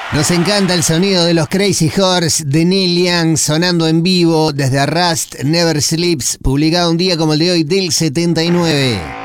Nos encanta el sonido de los Crazy Horse de Neil Young sonando en vivo desde Rust Never Sleeps, publicado un día como el de hoy del 79.